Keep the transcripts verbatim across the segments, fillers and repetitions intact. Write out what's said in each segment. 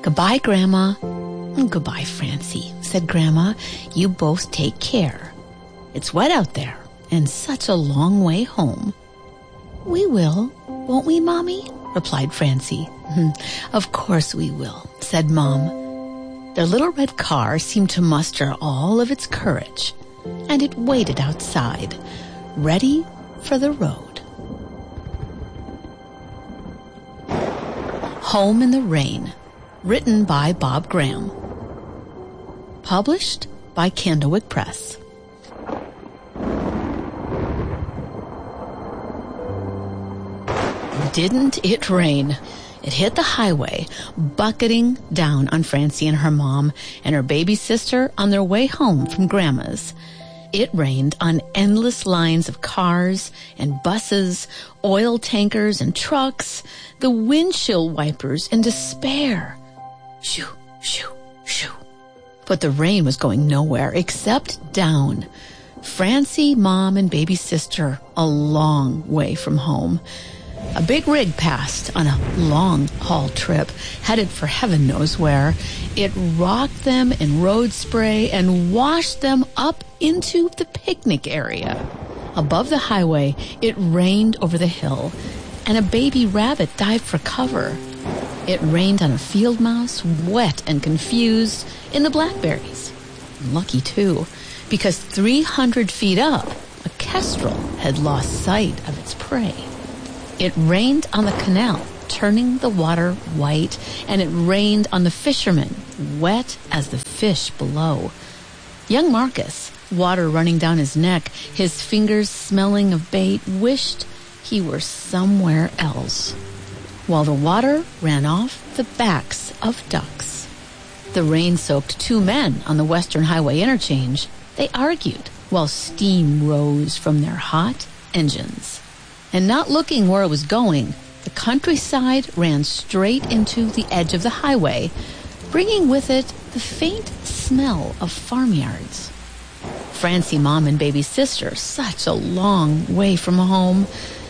Goodbye, Grandma. Goodbye, Francie, said Grandma. You both take care. It's wet out there and such a long way home. We will, won't we, Mommy? Replied Francie. Of course we will, said Mom. Their little red car seemed to muster all of its courage, and it waited outside, ready for the road. Home in the Rain, written by Bob Graham. Published by Candlewick Press. Didn't it rain? It hit the highway, bucketing down on Francie and her mom and her baby sister on their way home from Grandma's. It rained on endless lines of cars and buses, oil tankers and trucks, the windshield wipers in despair. Shoo, shoo, shoo. But the rain was going nowhere except down. Francie, Mom, and baby sister a long way from home. A big rig passed on a long-haul trip, headed for heaven knows where. It rocked them in road spray and washed them up into the picnic area. Above the highway, it rained over the hill, and a baby rabbit dived for cover. It rained on a field mouse, wet and confused, in the blackberries. Lucky, too, because three hundred feet up, a kestrel had lost sight of its prey. It rained on the canal, turning the water white, and it rained on the fishermen, wet as the fish below. Young Marcus, water running down his neck, his fingers smelling of bait, wished he were somewhere else, while the water ran off the backs of ducks. The rain soaked two men on the Western Highway interchange. They argued while steam rose from their hot engines. And not looking where it was going, the countryside ran straight into the edge of the highway, bringing with it the faint smell of farmyards. Francie, Mom, and baby sister, such a long way from home.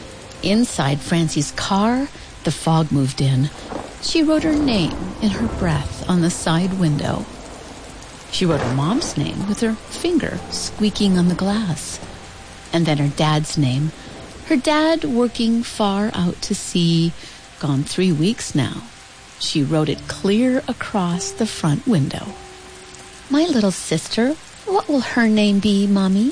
Inside Francie's car, the fog moved in. She wrote her name in her breath on the side window. She wrote her mom's name with her finger squeaking on the glass. And then her dad's name. Her dad working far out to sea, gone three weeks now. She wrote it clear across the front window. My little sister, what will her name be, Mommy?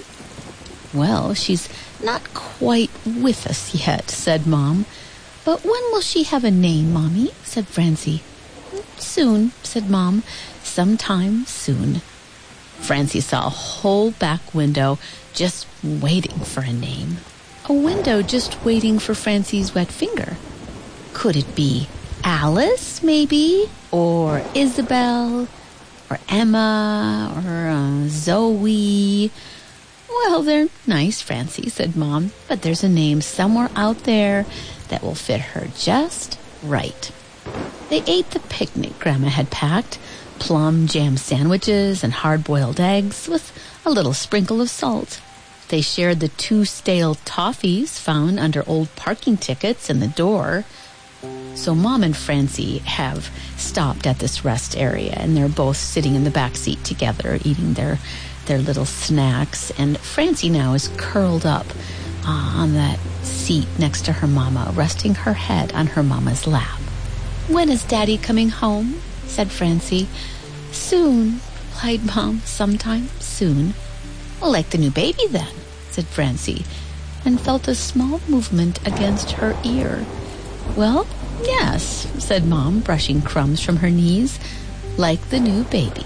Well, she's not quite with us yet, said Mom. But when will she have a name, Mommy? Said Francie. Soon, said Mom. Sometime soon. Francie saw a whole back window just waiting for a name. A window just waiting for Francie's wet finger. Could it be Alice, maybe? Or Isabel? Or Emma? Or uh, Zoe? Well, they're nice, Francie, said Mom, but there's a name somewhere out there that will fit her just right. They ate the picnic Grandma had packed, plum jam sandwiches and hard-boiled eggs with a little sprinkle of salt. They shared the two stale toffees found under old parking tickets in the door. So Mom and Francie have stopped at this rest area, and they're both sitting in the back seat together, eating their, their little snacks. And Francie now is curled up uh, on that seat next to her mama, resting her head on her mama's lap. When is Daddy coming home? Said Francie. Soon, replied Mom, sometime soon. Well, like the new baby then, said Francie, and felt a small movement against her ear. Well, yes, said Mom, brushing crumbs from her knees, like the new baby.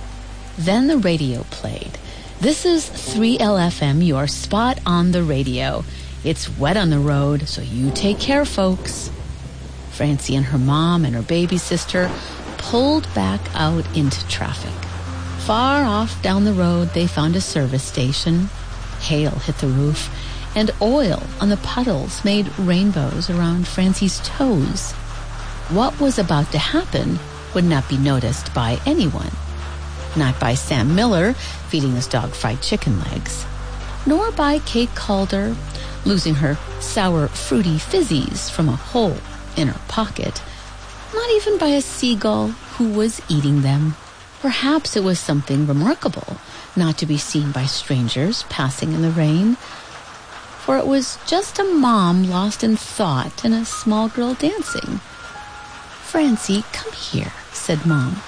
Then the radio played. This is three L F M, your spot on the radio. It's wet on the road, so you take care, folks. Francie and her mom and her baby sister pulled back out into traffic. Far off down the road, they found a service station. Hail hit the roof, and oil on the puddles made rainbows around Francie's toes. What was about to happen would not be noticed by anyone. Not by Sam Miller, feeding his dog fried chicken legs. Nor by Kate Calder, losing her sour, fruity fizzies from a hole in her pocket. Not even by a seagull who was eating them. Perhaps it was something remarkable, not to be seen by strangers passing in the rain, for it was just a mom lost in thought and a small girl dancing. "Francie, come here," said Mom.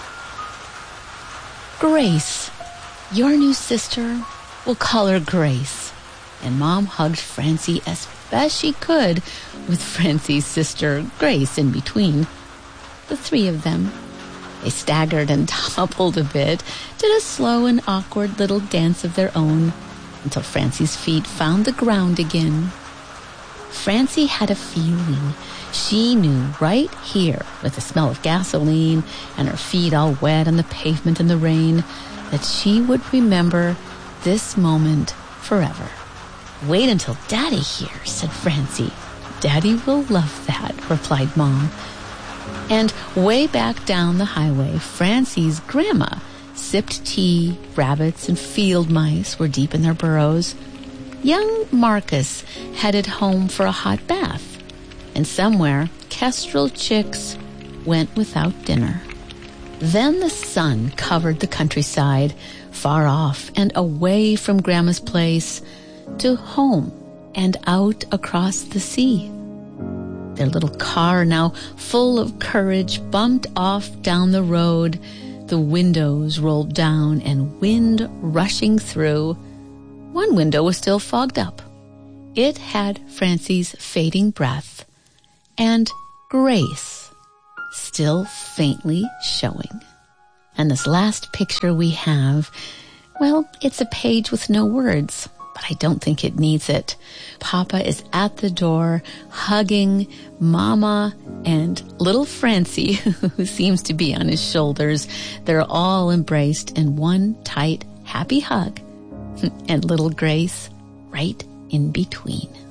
"Grace, your new sister, we'll call her Grace." And Mom hugged Francie as best she could, with Francie's sister Grace in between. The three of them. They staggered and toppled a bit, did a slow and awkward little dance of their own, until Francie's feet found the ground again. Francie had a feeling. She knew right here, with the smell of gasoline and her feet all wet on the pavement in the rain, that she would remember this moment forever. "Wait until Daddy hears," said Francie. "Daddy will love that," replied Mom. And way back down the highway, Francie's grandma sipped tea. Rabbits and field mice were deep in their burrows. Young Marcus headed home for a hot bath. And somewhere, kestrel chicks went without dinner. Then the sun covered the countryside, far off and away from Grandma's place, to home and out across the sea. Their little car, now full of courage, bumped off down the road. The windows rolled down and wind rushing through. One window was still fogged up. It had Francie's fading breath and Grace still faintly showing. And this last picture we have, well, it's a page with no words, but I don't think it needs it. Papa is at the door, hugging Mama and little Francie, who seems to be on his shoulders. They're all embraced in one tight, happy hug, and little Grace right in between.